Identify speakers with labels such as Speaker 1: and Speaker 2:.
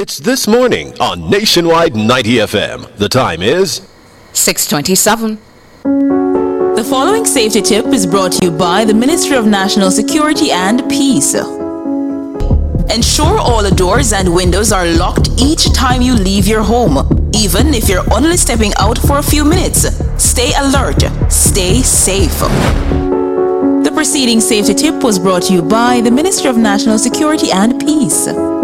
Speaker 1: It's This Morning on Nationwide 90 FM. The time is
Speaker 2: 6:27.
Speaker 3: The following safety tip is brought to you by the Ministry of National Security and Peace. Ensure all the doors and windows are locked each time you leave your home, even if you're only stepping out for a few minutes. Stay alert. Stay safe. The preceding safety tip was brought to you by the Ministry of National Security and Peace.